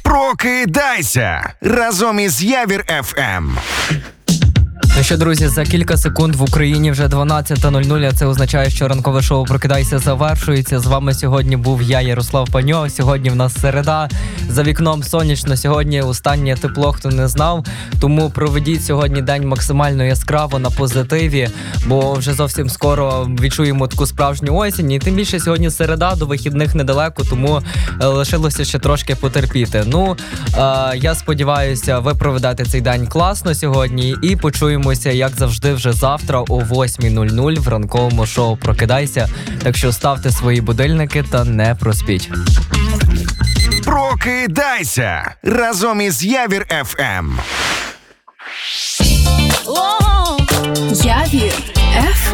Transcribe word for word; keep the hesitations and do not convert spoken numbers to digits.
Прокидайся разом із Явір еф ем. Ну що, друзі, за кілька секунд в Україні вже дванадцята нуль нуль, а це означає, що ранкове шоу «Прокидайся» завершується. З вами сьогодні був я, Ярослав Паньо. Сьогодні в нас середа, за вікном сонячно. Сьогодні останнє тепло, хто не знав. Тому проведіть сьогодні день максимально яскраво, на позитиві, бо вже зовсім скоро відчуємо таку справжню осінь. І тим більше сьогодні середа, до вихідних недалеко, тому лишилося ще трошки потерпіти. Ну, е- я сподіваюся, ви проведете цей день класно сьогодні і почуємо, як завжди, вже завтра о восьмій нуль нуль в ранковому шоу «Прокидайся». Так що ставте свої будильники та не проспіть. Прокидайся разом із Явір еф ем. Явір еф